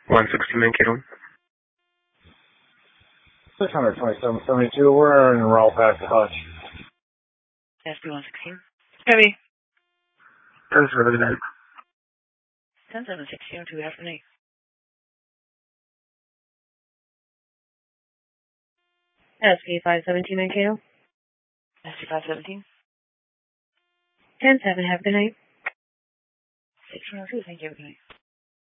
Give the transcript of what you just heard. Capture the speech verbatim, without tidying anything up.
one sixteen Mankato. six hundred twenty-seven seventy-two, we're en route back to Hutch. S B one sixteen. Heavy. ten seven, good night. ten seven sixteen, two afternoon. S K five seventeen Mankato. S B five seventeen. ten seven, have a good night. six one oh two, thank you, good night.